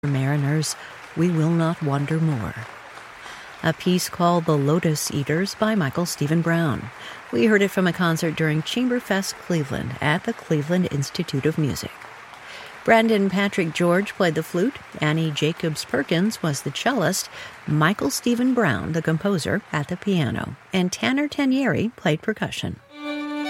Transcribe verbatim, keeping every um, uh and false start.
Mariners, We Will Not Wander More. A piece called The Lotus Eaters by Michael Stephen Brown. We heard it from a concert during Chamberfest Cleveland at the Cleveland Institute of Music. Brandon Patrick George played the flute, Annie Jacobs Perkins was the cellist, Michael Stephen Brown, the composer, at the piano, and Tanner Tanieri played percussion.